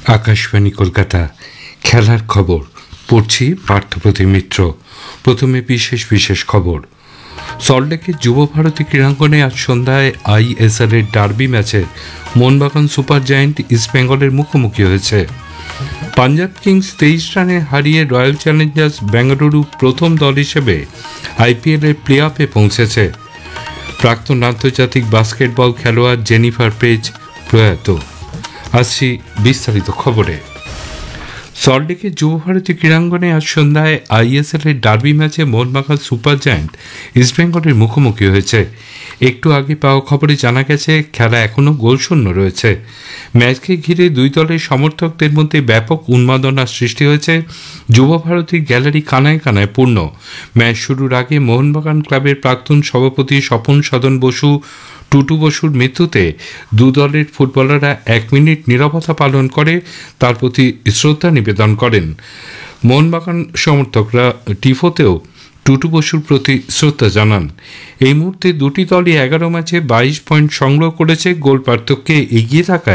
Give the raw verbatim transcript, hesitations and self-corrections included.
আকাশবাণী কলকাতা খেলার খবর পড়ছি পার্থপ্রতিম মিত্র। প্রথমে বিশেষ বিশেষ খবর। সল্টলেকের যুব ভারতী ক্রীড়াঙ্গনে আজ সন্ধ্যায় আইএসএল এর ডার্বি ম্যাচে মোহনবাগান সুপার জায়ান্ট ইস্টবেঙ্গলের মুখোমুখি হয়েছে। পাঞ্জাব কিংস তেইশ রানে হারিয়ে রয়্যাল চ্যালেঞ্জার্স বেঙ্গালুরু প্রথম দল হিসেবে আইপিএল এর প্লে অফে পৌঁছেছে। প্রাক্তন আন্তর্জাতিক বাস্কেটবল খেলোয়াড় জেনিফার পেজ প্রয়াত। আসছি বিস্তারিত খবরে। সল্টলেকের যুবভারতী ক্রীড়াঙ্গনে আজ সন্ধ্যায় আইএসএল এর ডার্বি ম্যাচে মোহনবাগান সুপার জায়ান্ট ইস্টবেঙ্গলের মুখোমুখি হয়েছে। একটু আগে পাওয়া খবরে জানা গেছে খেলা এখনও গোলশূন্য রয়েছে। ম্যাচকে ঘিরে দুই দলের সমর্থকদের মধ্যে ব্যাপক উন্মাদনার সৃষ্টি হয়েছে। যুবভারতীর গ্যালারি কানায় কানায় পূর্ণ। ম্যাচ শুরুর আগে মোহনবাগান ক্লাবের প্রাক্তন সভাপতি স্বপন সদন বসু টুটু বসুর মৃত্যুতে দু দলের ফুটবলাররা এক মিনিট নীরবতা পালন করে তার প্রতি শ্রদ্ধা নিবেদন করেন। মোহনবাগান সমর্থকরা টিফোতেও টুটু বসুর প্রতি শ্রদ্ধা জানান। এই মুহূর্তে দুটি দলই এগারো ম্যাচে বাইশ পয়েন্ট সংগ্রহ করেছে। গোল পার্থক্যে এগিয়ে থাকায়